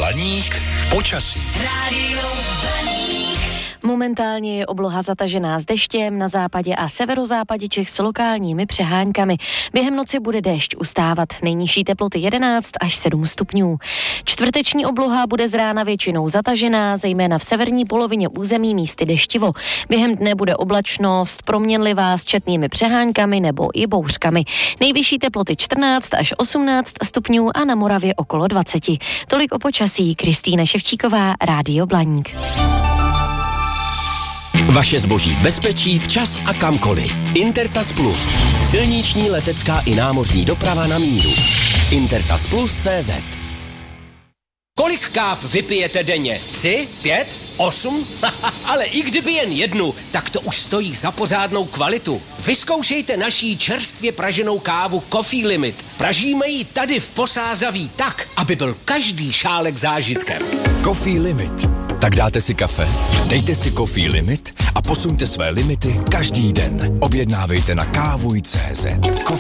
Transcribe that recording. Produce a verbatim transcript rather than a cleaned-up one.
Blaník počasí. Rádio Blaník. Momentálně je obloha zatažená s deštěm, na západě a severozápadě Čech s lokálními přeháňkami. Během noci bude déšť ustávat, nejnižší teploty jedenáct až sedm stupňů. Čtvrteční obloha bude z rána většinou zatažená, zejména v severní polovině území místy deštivo. Během dne bude oblačnost proměnlivá s četnými přeháňkami nebo i bouřkami. Nejvyšší teploty čtrnáct až osmnáct stupňů a na Moravě okolo dvacet. Tolik o počasí. Kristýna Ševčíková, Rádio Blaník. Vaše zboží v bezpečí, včas a kamkoliv. Intertas Plus. Silniční, letecká i námořní doprava na míru. Intertas Plus tečka cé zet. Kolik káv vypijete denně? Tři? Pět? Osm? Ale i kdyby jen jednu, tak to už stojí za pořádnou kvalitu. Vyzkoušejte naší čerstvě praženou kávu Coffee Limit. Pražíme ji tady v Posázaví tak, aby byl každý šálek zážitkem. Coffee Limit. Tak dáte si kafe, dejte si Coffee Limit a posuňte své limity každý den. Objednávejte na kávuj tečka cé zet.